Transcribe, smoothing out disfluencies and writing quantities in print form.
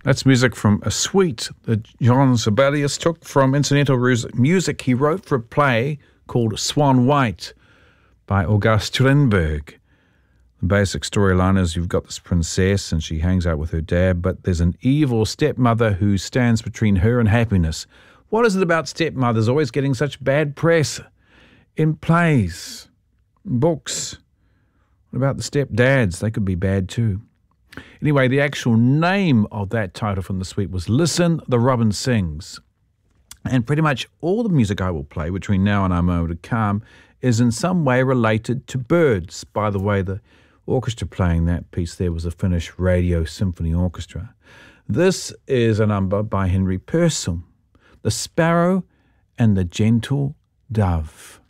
That's music from a suite that John Sibelius took from incidental music he wrote for a play called Swan White by August Strindberg. The basic storyline is you've got this princess and she hangs out with her dad, but there's an evil stepmother who stands between her and happiness. What is it about stepmothers always getting such bad press in plays, books? What about the stepdads? They could be bad too. Anyway, the actual name of that title from the suite was Listen, the Robin Sings. And pretty much all the music I will play between now and our moment of calm is in some way related to birds. By the way, the orchestra playing that piece there was the Finnish Radio Symphony Orchestra. This is a number by Henry Purcell, The Sparrow and the Gentle Dove.